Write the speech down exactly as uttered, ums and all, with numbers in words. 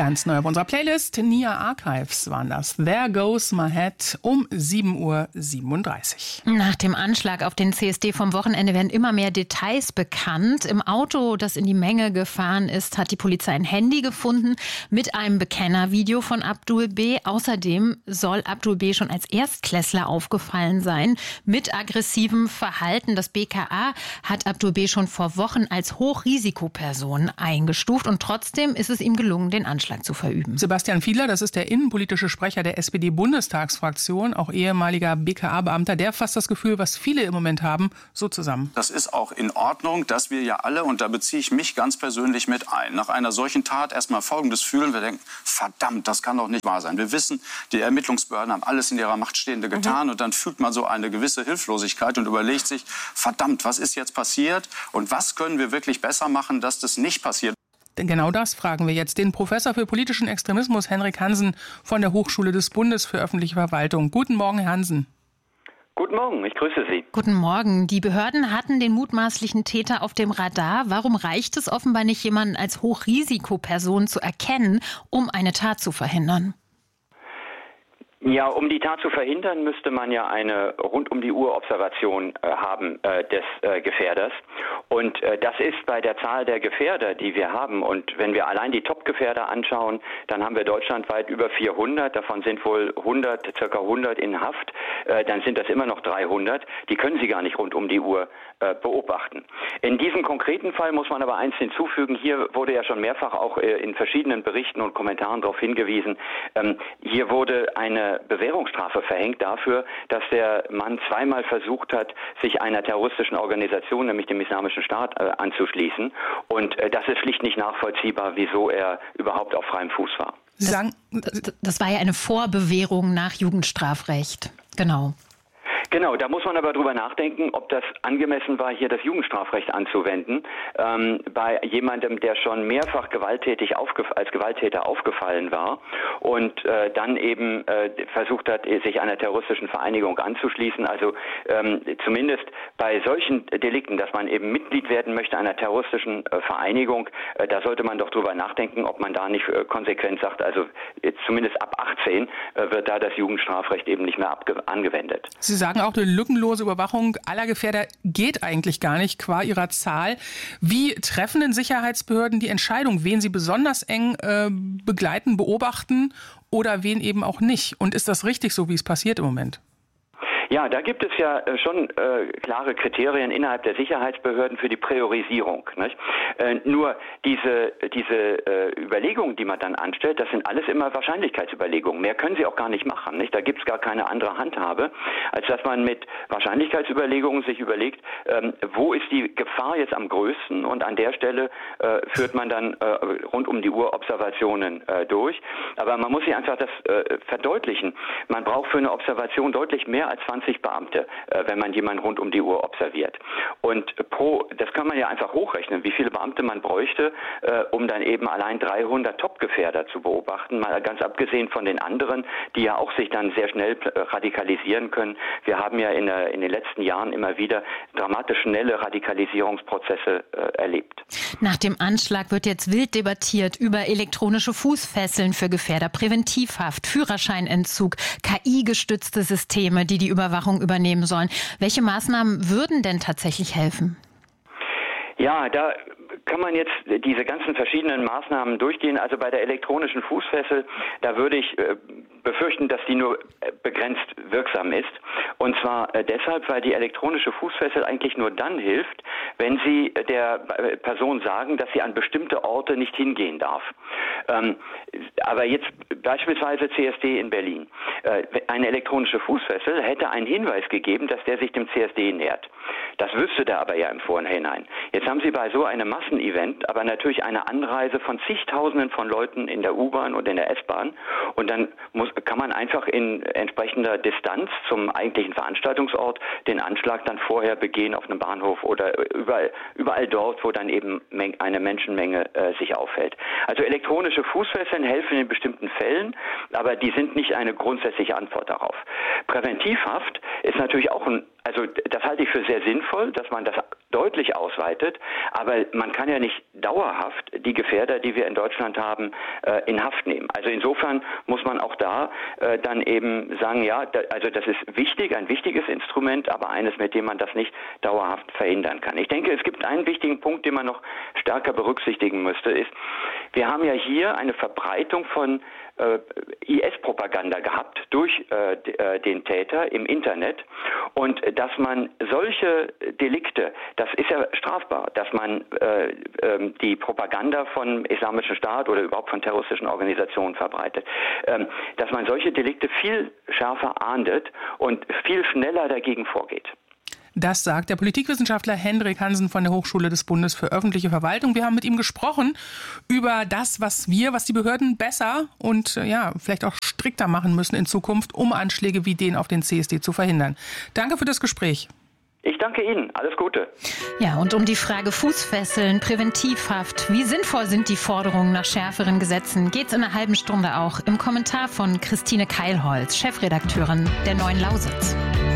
Ganz neu auf unserer Playlist, Nia Archives waren das. There Goes My Head um sieben Uhr siebenunddreißig. Nach dem Anschlag auf den C S D vom Wochenende werden immer mehr Details bekannt. Im Auto, das in die Menge gefahren ist, hat die Polizei ein Handy gefunden mit einem Bekennervideo von Abdul B. Außerdem soll Abdul B. schon als Erstklässler aufgefallen sein mit aggressivem Verhalten. Das B K A hat Abdul B. schon vor Wochen als Hochrisikoperson eingestuft und trotzdem ist es ihm gelungen, den Anschlag zu verüben. Sebastian Fiedler, das ist der innenpolitische Sprecher der S P D-Bundestagsfraktion, auch ehemaliger B K A-Beamter, der fasst das Gefühl, was viele im Moment haben, so zusammen. Das ist auch in Ordnung, dass wir ja alle, und da beziehe ich mich ganz persönlich mit ein, nach einer solchen Tat erstmal Folgendes fühlen. Wir denken, verdammt, das kann doch nicht wahr sein. Wir wissen, die Ermittlungsbehörden haben alles in ihrer Macht Stehende getan, mhm. und dann fühlt man so eine gewisse Hilflosigkeit und überlegt sich, verdammt, was ist jetzt passiert und was können wir wirklich besser machen, dass das nicht passiert. Denn genau das fragen wir jetzt den Professor für politischen Extremismus Henrik Hansen von der Hochschule des Bundes für öffentliche Verwaltung. Guten Morgen, Herr Hansen. Guten Morgen, ich grüße Sie. Guten Morgen. Die Behörden hatten den mutmaßlichen Täter auf dem Radar. Warum reicht es offenbar nicht, jemanden als Hochrisikoperson zu erkennen, um eine Tat zu verhindern? Ja, um die Tat zu verhindern, müsste man ja eine Rund-um-die-Uhr-Observation äh, haben äh, des äh, Gefährders. Und äh, das ist bei der Zahl der Gefährder, die wir haben. Und wenn wir allein die Top-Gefährder anschauen, dann haben wir deutschlandweit über vierhundert. Davon sind wohl hundert, circa hundert in Haft. Äh, dann sind das immer noch dreihundert. Die können Sie gar nicht rund um die Uhr äh, beobachten. In diesem konkreten Fall muss man aber eins hinzufügen. Hier wurde ja schon mehrfach auch äh, in verschiedenen Berichten und Kommentaren darauf hingewiesen. Ähm, hier wurde eine Bewährungsstrafe verhängt dafür, dass der Mann zweimal versucht hat, sich einer terroristischen Organisation, nämlich dem Islamischen Staat, äh, anzuschließen. Und äh, das ist schlicht nicht nachvollziehbar, wieso er überhaupt auf freiem Fuß war. Sie sagen, das, das war ja eine Vorbewährung nach Jugendstrafrecht. Genau. Genau, da muss man aber drüber nachdenken, ob das angemessen war, hier das Jugendstrafrecht anzuwenden, ähm, bei jemandem, der schon mehrfach gewalttätig aufgef- als Gewalttäter aufgefallen war und äh, dann eben äh, versucht hat, sich einer terroristischen Vereinigung anzuschließen. Also ähm, zumindest bei solchen Delikten, dass man eben Mitglied werden möchte einer terroristischen äh, Vereinigung, äh, da sollte man doch drüber nachdenken, ob man da nicht äh, konsequent sagt, also äh, zumindest ab achtzehn äh, wird da das Jugendstrafrecht eben nicht mehr abge- angewendet. Sie sagen auch, eine lückenlose Überwachung aller Gefährder geht eigentlich gar nicht, qua ihrer Zahl. Wie treffen denn Sicherheitsbehörden die Entscheidung, wen sie besonders eng äh, begleiten, beobachten oder wen eben auch nicht? Und ist das richtig so, wie es passiert im Moment? Ja, da gibt es ja schon äh, klare Kriterien innerhalb der Sicherheitsbehörden für die Priorisierung. Nicht? Äh, nur diese diese äh, Überlegungen, die man dann anstellt, das sind alles immer Wahrscheinlichkeitsüberlegungen. Mehr können sie auch gar nicht machen. Nicht? Da gibt es gar keine andere Handhabe, als dass man mit Wahrscheinlichkeitsüberlegungen sich überlegt, ähm, wo ist die Gefahr jetzt am größten, und an der Stelle äh, führt man dann äh, rund um die Uhr Observationen äh, durch. Aber man muss sich einfach das äh, verdeutlichen. Man braucht für eine Observation deutlich mehr als zwanzig Beamte, äh, wenn man jemanden rund um die Uhr observiert. Und pro, das kann man ja einfach hochrechnen, wie viele Beamte man bräuchte, äh, um dann eben allein dreihundert Top-Gefährder zu beobachten, mal ganz abgesehen von den anderen, die ja auch sich dann sehr schnell äh, radikalisieren können. Wir haben ja in, der, in den letzten Jahren immer wieder dramatisch schnelle Radikalisierungsprozesse äh, erlebt. Nach dem Anschlag wird jetzt wild debattiert über elektronische Fußfesseln für Gefährder, Präventivhaft, Führerscheinentzug, K I-gestützte Systeme, die die Überwachung übernehmen sollen. Welche Maßnahmen würden denn tatsächlich helfen? Ja, da kann man jetzt diese ganzen verschiedenen Maßnahmen durchgehen. Also bei der elektronischen Fußfessel, da würde ich äh, befürchten, dass die nur begrenzt wirksam ist. Und zwar äh, deshalb, weil die elektronische Fußfessel eigentlich nur dann hilft, wenn Sie der Person sagen, dass sie an bestimmte Orte nicht hingehen darf. Ähm, aber jetzt beispielsweise C S D in Berlin. Äh, eine elektronische Fußfessel hätte einen Hinweis gegeben, dass der sich dem C S D nähert. Das wüsste der aber ja im Vorhinein. Jetzt haben Sie bei so einem Massenevent aber natürlich eine Anreise von zigtausenden von Leuten in der U-Bahn und in der S-Bahn, und dann muss, kann man einfach in entsprechender Distanz zum eigentlichen Veranstaltungsort den Anschlag dann vorher begehen auf einem Bahnhof oder überall, überall dort, wo dann eben eine Menschenmenge äh, sich aufhält. Also elektronische Fußfesseln helfen in bestimmten Fällen, aber die sind nicht eine grundsätzliche Antwort darauf. Präventivhaft ist natürlich auch ein Also das halte ich für sehr sinnvoll, dass man das deutlich ausweitet, aber man kann ja nicht dauerhaft die Gefährder, die wir in Deutschland haben, in Haft nehmen. Also insofern muss man auch da dann eben sagen, ja, also das ist wichtig, ein wichtiges Instrument, aber eines, mit dem man das nicht dauerhaft verhindern kann. Ich denke, es gibt einen wichtigen Punkt, den man noch stärker berücksichtigen müsste, ist, wir haben ja hier eine Verbreitung von äh, I S-Propaganda gehabt durch äh, d- äh, den Täter im Internet und äh, dass man solche Delikte, das ist ja strafbar, dass man äh, äh, die Propaganda von Islamischen Staat oder überhaupt von terroristischen Organisationen verbreitet, äh, dass man solche Delikte viel schärfer ahndet und viel schneller dagegen vorgeht. Das sagt der Politikwissenschaftler Hendrik Hansen von der Hochschule des Bundes für öffentliche Verwaltung. Wir haben mit ihm gesprochen über das, was wir, was die Behörden besser und ja, vielleicht auch strikter machen müssen in Zukunft, um Anschläge wie den auf den C S D zu verhindern. Danke für das Gespräch. Ich danke Ihnen. Alles Gute. Ja, und um die Frage Fußfesseln, Präventivhaft, wie sinnvoll sind die Forderungen nach schärferen Gesetzen, geht's in einer halben Stunde auch im Kommentar von Christine Keilholz, Chefredakteurin der Neuen Lausitz.